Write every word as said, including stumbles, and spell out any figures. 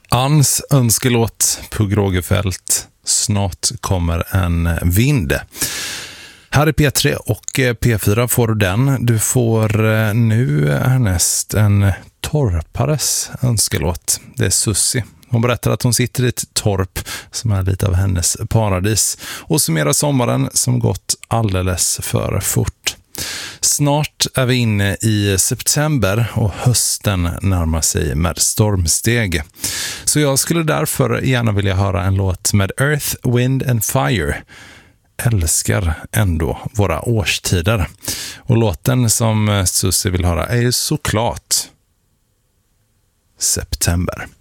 Anns önskelåt på Grågefält. Snart kommer en vind. Här är P tre och P fyra får du den. Du får nu härnäst en torpares önskelåt. Det är Susie. Hon berättar att hon sitter i ett torp som är lite av hennes paradis och summerar sommaren som gått alldeles för fort. Snart är vi inne i september och hösten närmar sig med stormsteg. Så jag skulle därför gärna vilja höra en låt med Earth, Wind and Fire. Älskar ändå våra årstider. Och låten som Susie vill höra är ju såklart September.